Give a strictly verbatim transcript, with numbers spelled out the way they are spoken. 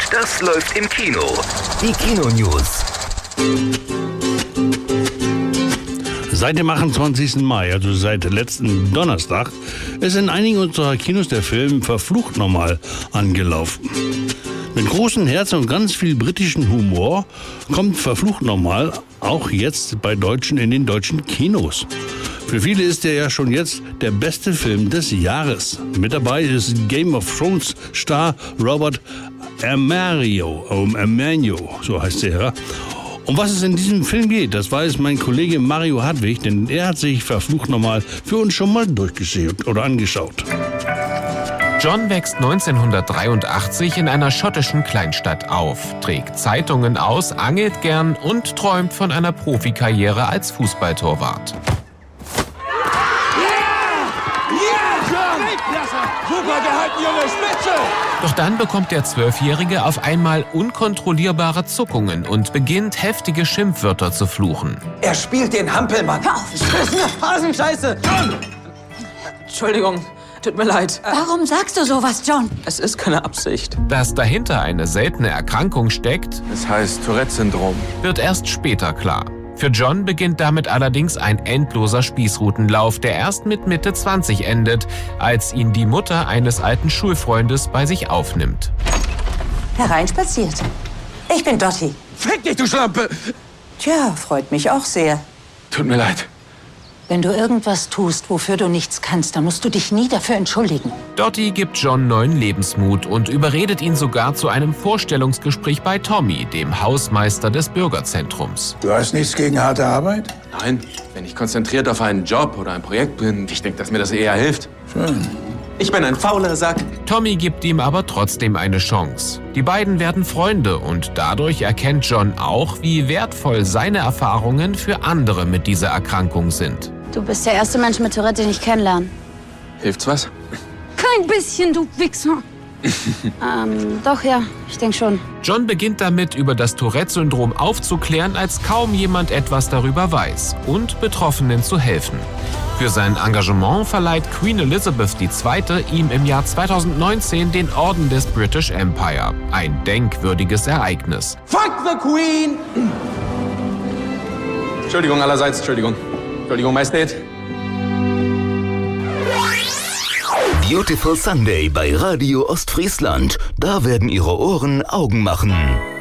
Das läuft im Kino. Die Kino-News. Seit dem achtundzwanzigsten Mai, also seit letzten Donnerstag, ist in einigen unserer Kinos der Film Verflucht nochmal angelaufen. Mit großem Herz und ganz viel britischen Humor kommt Verflucht nochmal auch jetzt bei Deutschen in den deutschen Kinos. Für viele ist er ja schon jetzt der beste Film des Jahres. Mit dabei ist Game of Thrones Star Robert Armario, um Armario, so heißt er. Um was es in diesem Film geht, das weiß mein Kollege Mario Hartwig, denn er hat sich Verflucht nochmal für uns schon mal durchgeschaut oder angeschaut. John wächst neunzehnhundertdreiundachtzig in einer schottischen Kleinstadt auf, trägt Zeitungen aus, angelt gern und träumt von einer Profikarriere als Fußballtorwart. Super gehalten, Junge, Spitze! Doch dann bekommt der Zwölfjährige auf einmal unkontrollierbare Zuckungen und beginnt heftige Schimpfwörter zu fluchen. Er spielt den Hampelmann. Hör auf! Das ist eine Phasenscheiße! John! Entschuldigung, tut mir leid. Warum sagst du sowas, John? Es ist keine Absicht. Dass dahinter eine seltene Erkrankung steckt, Es heißt Tourette-Syndrom. wird erst später klar. Für John beginnt damit allerdings ein endloser Spießrutenlauf, der erst mit Mitte zwanzig endet, als ihn die Mutter eines alten Schulfreundes bei sich aufnimmt. Hereinspaziert. Ich bin Dottie. Fick dich, du Schlampe! Tja, freut mich auch sehr. Tut mir leid. Wenn du irgendwas tust, wofür du nichts kannst, dann musst du dich nie dafür entschuldigen. Dottie gibt John neuen Lebensmut und überredet ihn sogar zu einem Vorstellungsgespräch bei Tommy, dem Hausmeister des Bürgerzentrums. Du hast nichts gegen harte Arbeit? Nein, wenn ich konzentriert auf einen Job oder ein Projekt bin, ich denke, dass mir das eher hilft. Schön. Ich bin ein fauler Sack. Tommy gibt ihm aber trotzdem eine Chance. Die beiden werden Freunde und dadurch erkennt John auch, wie wertvoll seine Erfahrungen für andere mit dieser Erkrankung sind. Du bist der erste Mensch mit Tourette, den ich kennenlerne. Hilft's was? Kein bisschen, du Wichser. ähm, doch, ja, ich denke schon. John beginnt damit, über das Tourette-Syndrom aufzuklären, als kaum jemand etwas darüber weiß und Betroffenen zu helfen. Für sein Engagement verleiht Queen Elizabeth die Zweite ihm im Jahr zweitausendneunzehn den Orden des British Empire. Ein denkwürdiges Ereignis. Fuck the Queen! Entschuldigung allerseits, Entschuldigung. Entschuldigung, Majestät. Beautiful Sunday bei Radio Ostfriesland. Da werden Ihre Ohren Augen machen.